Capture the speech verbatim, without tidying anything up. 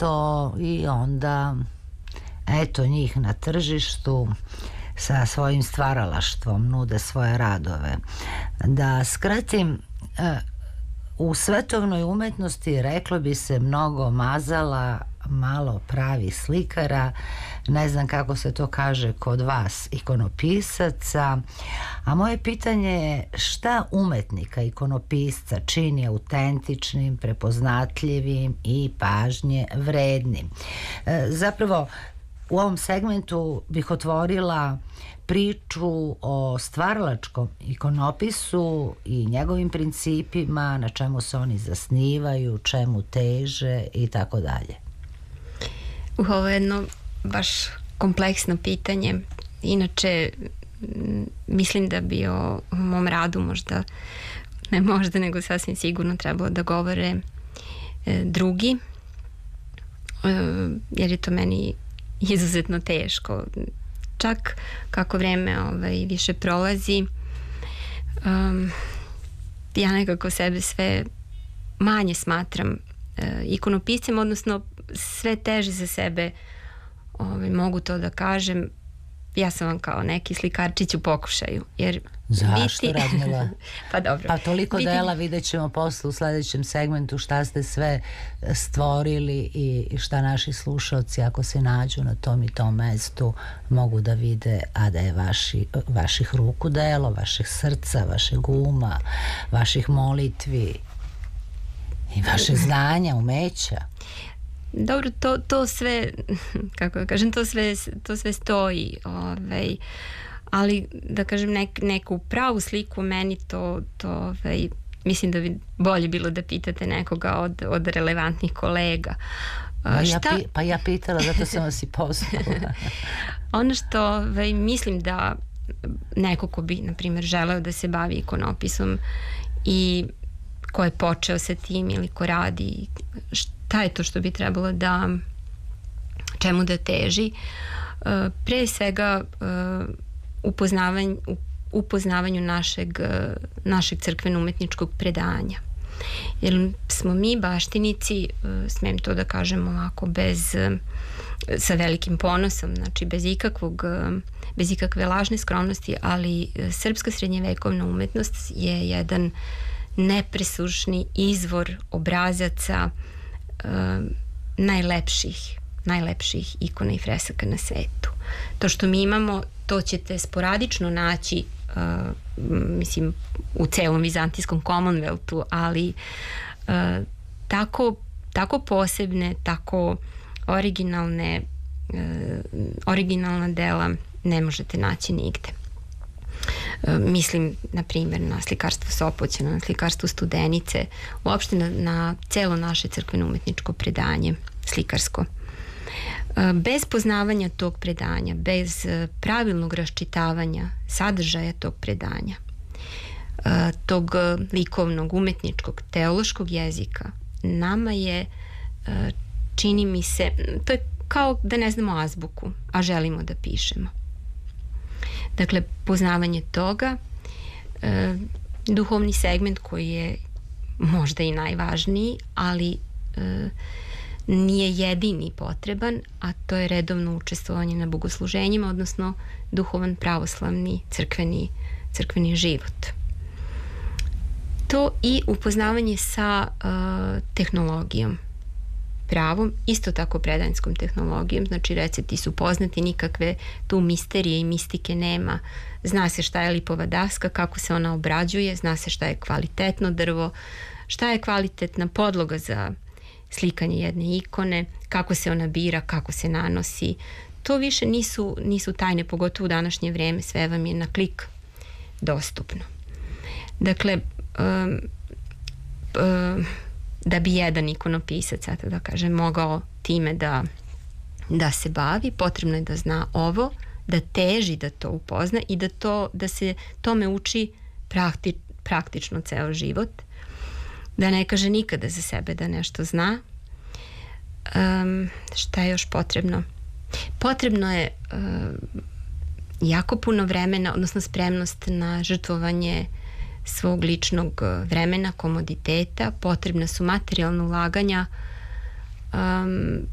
to i onda eto njih na tržištu sa svojim stvaralaštvom nude svoje radove. Da skratim, u svetovnoj umetnosti reklo bi se mnogo mazala, malo pravih slikara. Ne znam kako se to kaže kod vas, ikonopisaca. A moje pitanje je šta umetnika, ikonopisca čini autentičnim, prepoznatljivim i pažnje vrednim? Zapravo, u ovom segmentu bih otvorila priču o stvaralačkom ikonopisu i njegovim principima, na čemu se oni zasnivaju, čemu teže i tako dalje. Ovo je jedno baš kompleksno pitanje. Inače, mislim da bi o mom radu možda, ne možda, nego sasvim sigurno trebalo da govore e, drugi, e, jer je to meni izuzetno teško. Čak kako vreme ovaj, više prolazi, um, ja nekako sebe sve manje smatram uh, ikonopiscem, odnosno sve teže za sebe ovaj, mogu to da kažem. Ja sam vam kao neki slikarčić u pokušaju. Jer zašto, biti... Radmila? Pa dobro. Pa toliko biti... dela vidjet ćemo posle u sledećem segmentu šta ste sve stvorili i šta naši slušalci ako se nađu na tom i tom mestu mogu da vide, a da je vaši, vaših ruku delo, vaših srca, vašeg uma, vaših molitvi i vašeg znanja, umeća. Dobro, to, to sve, kako da kažem, to sve, to sve stoji, ovaj, ali da kažem nek, neku pravu sliku meni to, to ovaj, mislim da bi bolje bilo da pitate nekoga od, od relevantnih kolega. Pa ja, šta... pi, pa ja pitala, zato sam vas i poslala. Ono što ovaj, mislim da neko ko bi, na primjer, želeo da se bavi ikonopisom i ko je počeo sa tim ili ko radi, šta je to što bi trebalo da, čemu da teži? Pre svega upoznavanju, upoznavanju našeg, našeg crkveno-umetničkog predanja. Jer smo mi baštinici, smem to da kažem ovako, bez, sa velikim ponosom, znači bez ikakvog, bez ikakve lažne skromnosti, ali srpska srednjevekovna umetnost je jedan nepresušni izvor obrazaca uh, najlepših najlepših ikona i fresaka na svetu. To što mi imamo, to ćete sporadično naći uh, mislim u celom vizantijskom Commonwealthu, ali uh, tako, tako posebne, tako originalne uh, originalna dela ne možete naći nigde. Mislim, na primjer, na slikarstvo Sopoćana, na slikarstvo Studenice, uopšte na, na celo naše crkveno-umetničko predanje, slikarsko. Bez poznavanja tog predanja, bez pravilnog raščitavanja sadržaja tog predanja, tog likovnog, umetničkog, teološkog jezika, nama je, čini mi se, to je kao da ne znamo azbuku, a želimo da pišemo. Dakle, poznavanje toga, e, duhovni segment koji je možda i najvažniji, ali e, nije jedini potreban, a to je redovno učestvovanje na bogosluženjima, odnosno duhovan pravoslavni crkveni, crkveni život. To i upoznavanje sa e, tehnologijom, pravom, isto tako predanjskom tehnologijom, znači recepti su poznati, nikakve tu misterije i mistike nema. Zna se šta je lipova daska, kako se ona obrađuje, zna se šta je kvalitetno drvo, šta je kvalitetna podloga za slikanje jedne ikone, kako se ona bira, kako se nanosi. To više nisu, nisu tajne, pogotovo u današnje vreme, sve vam je na klik dostupno. Dakle, um, um, da bi jedan ikonopisac, eto da kažem, mogao time da, da se bavi, potrebno je da zna ovo, da teži da to upozna i da, to, da se tome uči prakti, praktično ceo život, da ne kaže nikada za sebe da nešto zna. Um, šta je još potrebno? Potrebno je um, jako puno vremena, odnosno spremnost na žrtvovanje svog ličnog vremena, komoditeta, potrebna su materijalna ulaganja, um,